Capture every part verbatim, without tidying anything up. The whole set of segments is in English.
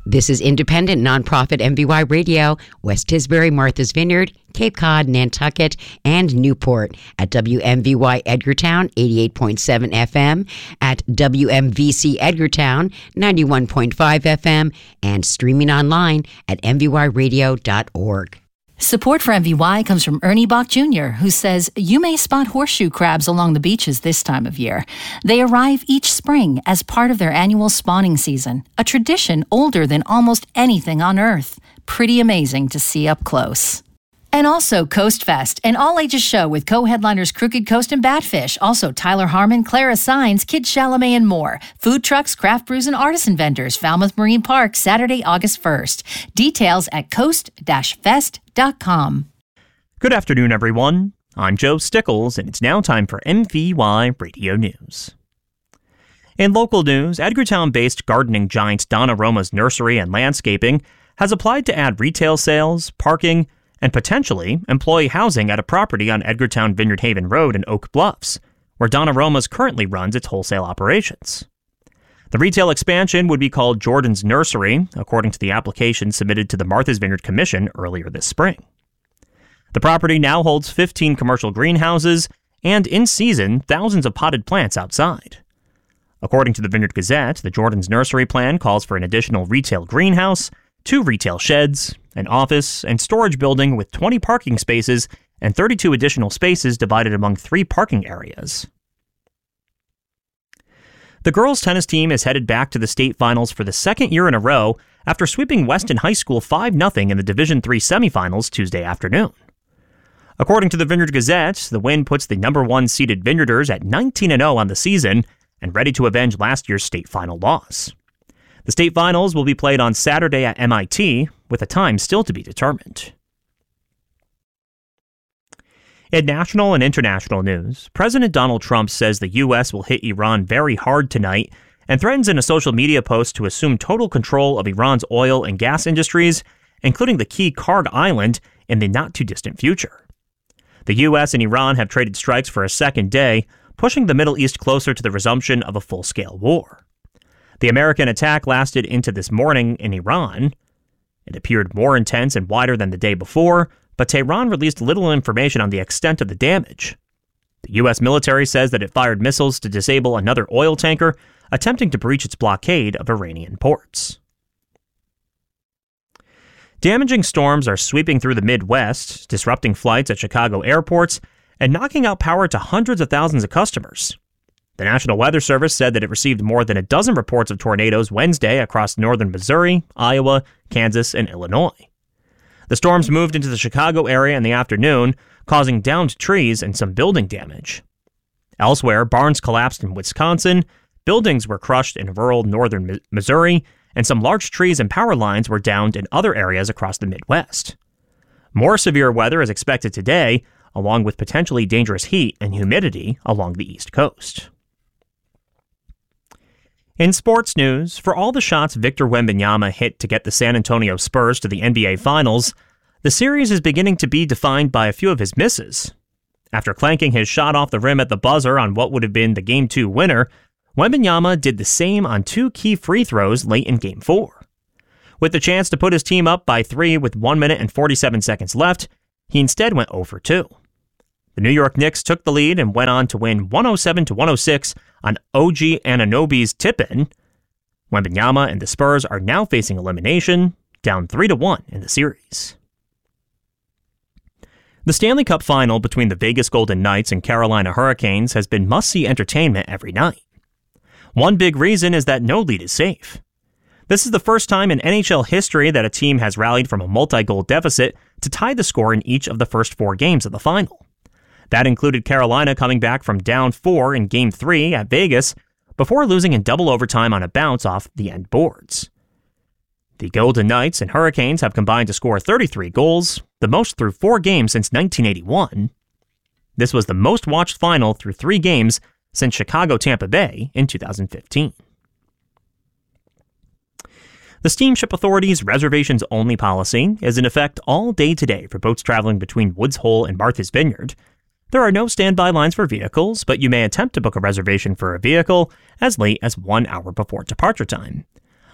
This is independent nonprofit M V Y Radio, West Tisbury, Martha's Vineyard, Cape Cod, Nantucket, and Newport at W M V Y Edgartown eighty-eight point seven F M, at W M V C Edgartown ninety-one point five F M, and streaming online at m v y radio dot org. Support for M V Y comes from Ernie Bach Junior, who says you may spot horseshoe crabs along the beaches this time of year. They arrive each spring as part of their annual spawning season, a tradition older than almost anything on Earth. Pretty amazing to see up close. And also Coast Fest, an all-ages show with co-headliners Crooked Coast and Batfish, also Tyler Harmon, Clara Sines, Kid Chalamet, and more. Food trucks, craft brews, and artisan vendors, Falmouth Marine Park, Saturday, August first. Details at coast dash fest dot com. Good afternoon, everyone. I'm Joe Stickles, and it's now time for M V Y Radio News. In local news, Edgartown-based gardening giant Donna Roma's Nursery and Landscaping has applied to add retail sales, parking, and potentially employee housing at a property on Edgartown Vineyard Haven Road in Oak Bluffs, where Donna Roma's currently runs its wholesale operations. The retail expansion would be called Jordan's Nursery, according to the application submitted to the Martha's Vineyard Commission earlier this spring. The property now holds fifteen commercial greenhouses and, in season, thousands of potted plants outside. According to the Vineyard Gazette, the Jordan's Nursery plan calls for an additional retail greenhouse, two retail sheds, an office, and storage building with twenty parking spaces and thirty-two additional spaces divided among three parking areas. The girls' tennis team is headed back to the state finals for the second year in a row after sweeping Weston High School five nothing in the Division three semifinals Tuesday afternoon. According to the Vineyard Gazette, the win puts the number one seeded Vineyarders at nineteen and oh on the season and ready to avenge last year's state final loss. The state finals will be played on Saturday at M I T, with a time still to be determined. In national and international news, President Donald Trump says the U S will hit Iran very hard tonight and threatens in a social media post to assume total control of Iran's oil and gas industries, including the key Karg Island, in the not-too-distant future. The U S and Iran have traded strikes for a second day, pushing the Middle East closer to the resumption of a full-scale war. The American attack lasted into this morning in Iran. It appeared more intense and wider than the day before, but Tehran released little information on the extent of the damage. The U S military says that it fired missiles to disable another oil tanker attempting to breach its blockade of Iranian ports. Damaging storms are sweeping through the Midwest, disrupting flights at Chicago airports, and knocking out power to hundreds of thousands of customers. The National Weather Service said that it received more than a dozen reports of tornadoes Wednesday across northern Missouri, Iowa, Kansas, and Illinois. The storms moved into the Chicago area in the afternoon, causing downed trees and some building damage. Elsewhere, barns collapsed in Wisconsin, buildings were crushed in rural northern Missouri, and some large trees and power lines were downed in other areas across the Midwest. More severe weather is expected today, along with potentially dangerous heat and humidity along the East Coast. In sports news, for all the shots Victor Wembanyama hit to get the San Antonio Spurs to the N B A Finals, the series is beginning to be defined by a few of his misses. After clanking his shot off the rim at the buzzer on what would have been the Game two winner, Wembanyama did the same on two key free throws late in Game four. With the chance to put his team up by three with one minute and forty-seven seconds left, he instead went zero for two. The New York Knicks took the lead and went on to win one oh seven to one oh six on O G Anunoby's tip-in. Wembanyama and the Spurs are now facing elimination, down three to one in the series. The Stanley Cup final between the Vegas Golden Knights and Carolina Hurricanes has been must-see entertainment every night. One big reason is that no lead is safe. This is the first time in N H L history that a team has rallied from a multi-goal deficit to tie the score in each of the first four games of the final. That included Carolina coming back from down four in Game three at Vegas before losing in double overtime on a bounce off the end boards. The Golden Knights and Hurricanes have combined to score thirty-three goals, the most through four games since nineteen eighty-one. This was the most watched final through three games since Chicago-Tampa Bay in two thousand fifteen. The Steamship Authority's reservations-only policy is in effect all day today for boats traveling between Woods Hole and Martha's Vineyard. There are no standby lines for vehicles, but you may attempt to book a reservation for a vehicle as late as one hour before departure time.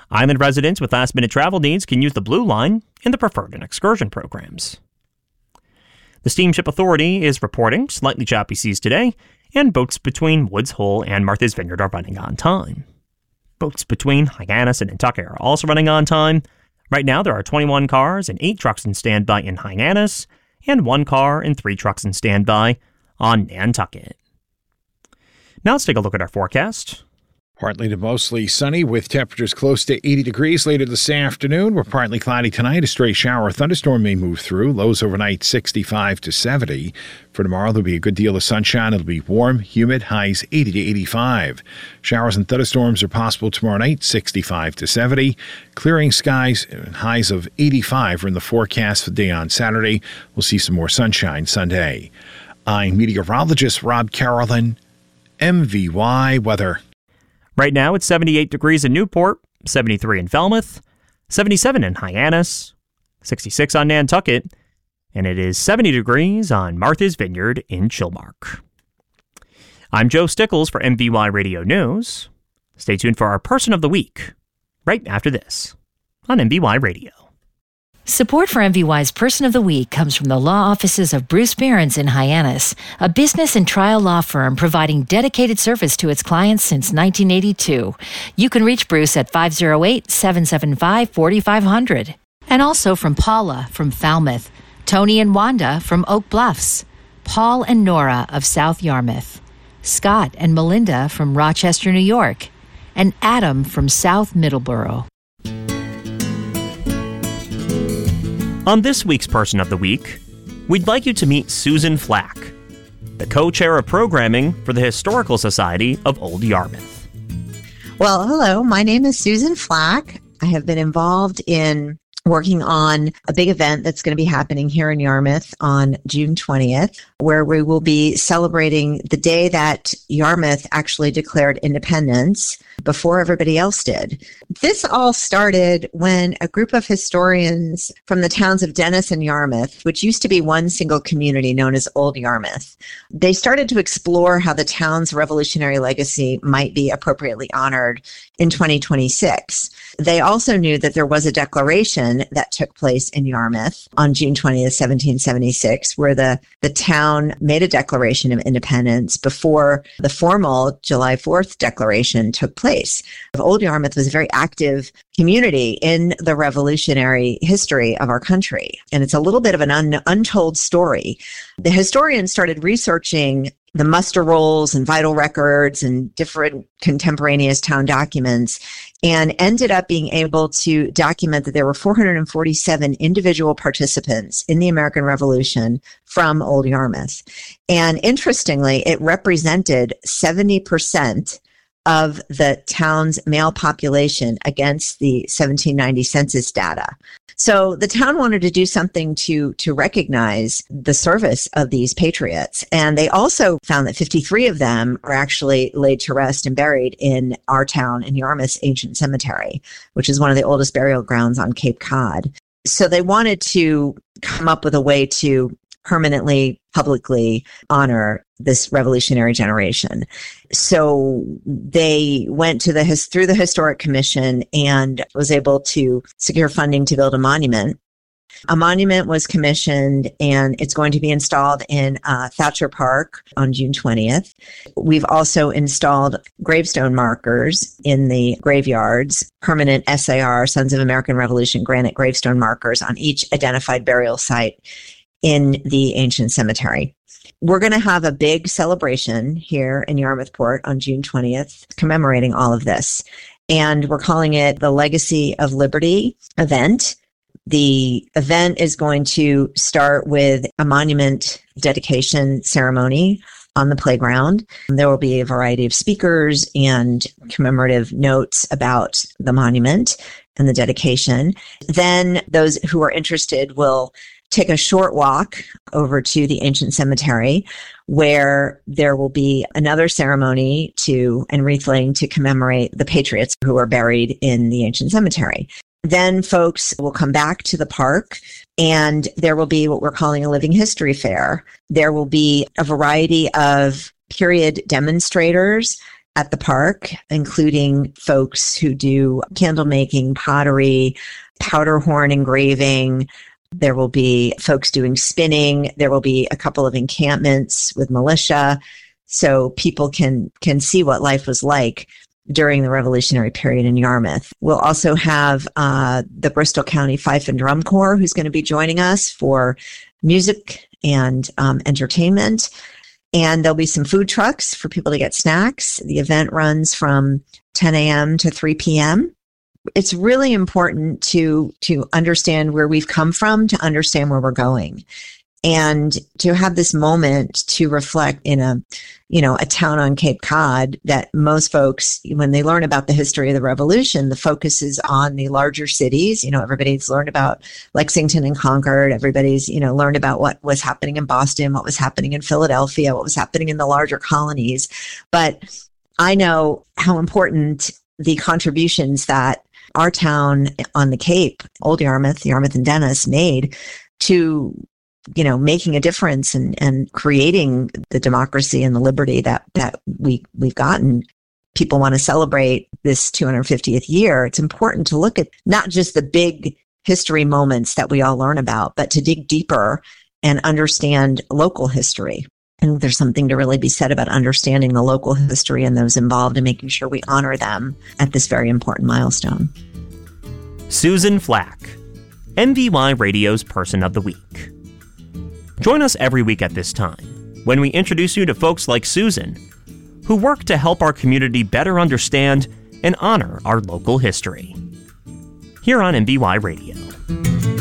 Island residents with last-minute travel needs can use the Blue Line in the Preferred and Excursion programs. The Steamship Authority is reporting slightly choppy seas today, and boats between Woods Hole and Martha's Vineyard are running on time. Boats between Hyannis and Nantucket are also running on time. Right now, there are twenty-one cars and eight trucks in standby in Hyannis, and one car and three trucks in standby on Nantucket. Now let's take a look at our forecast. Partly to mostly sunny with temperatures close to eighty degrees later this afternoon. We're partly cloudy tonight. A stray shower or thunderstorm may move through. Lows overnight sixty-five to seventy. For tomorrow, there'll be a good deal of sunshine. It'll be warm, humid, highs eighty to eighty-five. Showers and thunderstorms are possible tomorrow night, sixty-five to seventy. Clearing skies and highs of eighty-five are in the forecast for the day on Saturday. We'll see some more sunshine Sunday. I'm meteorologist Rob Carolyn, M V Y Weather. Right now, it's seventy-eight degrees in Newport, seventy-three in Falmouth, seventy-seven in Hyannis, sixty-six on Nantucket, and it is seventy degrees on Martha's Vineyard in Chilmark. I'm Joe Stickles for M V Y Radio News. Stay tuned for our Person of the Week right after this on M V Y Radio. Support for M V Y's Person of the Week comes from the law offices of Bruce Behrens in Hyannis, a business and trial law firm providing dedicated service to its clients since nineteen eighty-two. You can reach Bruce at five oh eight, seven seven five, four five zero zero. And also from Paula from Falmouth, Tony and Wanda from Oak Bluffs, Paul and Nora of South Yarmouth, Scott and Melinda from Rochester, New York, and Adam from South Middleborough. On this week's Person of the Week, we'd like you to meet Susan Flack, the co-chair of programming for the Historical Society of Old Yarmouth. Well, hello, my name is Susan Flack. I have been involved in working on a big event that's going to be happening here in Yarmouth on June twentieth, where we will be celebrating the day that Yarmouth actually declared independence before everybody else did. This all started when a group of historians from the towns of Dennis and Yarmouth, which used to be one single community known as Old Yarmouth, they started to explore how the town's revolutionary legacy might be appropriately honored in twenty twenty-six. They also knew that there was a declaration that took place in Yarmouth on June twentieth, seventeen seventy-six, where the, the town made a declaration of independence before the formal July fourth declaration took place. Old Yarmouth was a very active community in the revolutionary history of our country, and it's a little bit of an un- untold story. The historians started researching the muster rolls and vital records and different contemporaneous town documents, and ended up being able to document that there were four hundred forty-seven individual participants in the American Revolution from Old Yarmouth. And interestingly, it represented seventy percent of the town's male population against the seventeen ninety census data. So the town wanted to do something to, to recognize the service of these patriots. And they also found that fifty-three of them are actually laid to rest and buried in our town in Yarmouth's ancient cemetery, which is one of the oldest burial grounds on Cape Cod. So they wanted to come up with a way to permanently, publicly honor this revolutionary generation. So they went to the his, through the Historic Commission and was able to secure funding to build a monument. A monument was commissioned, and it's going to be installed in uh, Thatcher Park on June twentieth. We've also installed gravestone markers in the graveyards, permanent S A R, Sons of American Revolution granite gravestone markers on each identified burial site in the ancient cemetery. We're going to have a big celebration here in Yarmouth Port on June twentieth, commemorating all of this. And we're calling it the Legacy of Liberty event. The event is going to start with a monument dedication ceremony on the playground. There will be a variety of speakers and commemorative notes about the monument and the dedication. Then those who are interested will take a short walk over to the ancient cemetery, where there will be another ceremony to and wreath laying to commemorate the patriots who are buried in the ancient cemetery. Then folks will come back to the park, and there will be what we're calling a living history fair. There will be a variety of period demonstrators at the park, including folks who do candle making, pottery, powder horn engraving. There will be folks doing spinning. There will be a couple of encampments with militia, so people can can see what life was like during the Revolutionary period in Yarmouth. We'll also have uh, the Bristol County Fife and Drum Corps, who's going to be joining us for music and um, entertainment. And there'll be some food trucks for people to get snacks. The event runs from ten a.m. to three p.m. It's really important to to understand where we've come from, to understand where we're going, and to have this moment to reflect in a, you know, a town on Cape Cod that most folks, when they learn about the history of the Revolution, the focus is on the larger cities. You know, everybody's learned about Lexington and Concord. Everybody's, you know, learned about what was happening in Boston, what was happening in Philadelphia, what was happening in the larger colonies. But I know how important the contributions that our town on the Cape, Old Yarmouth, Yarmouth and Dennis, made to, you know, making a difference and, and creating the democracy and the liberty that, that we, we've gotten. People want to celebrate this two hundred fiftieth year. It's important to look at not just the big history moments that we all learn about, but to dig deeper and understand local history. And there's something to really be said about understanding the local history and those involved and making sure we honor them at this very important milestone. Susan Flack, M V Y Radio's Person of the Week. Join us every week at this time when we introduce you to folks like Susan, who work to help our community better understand and honor our local history. Here on M V Y Radio.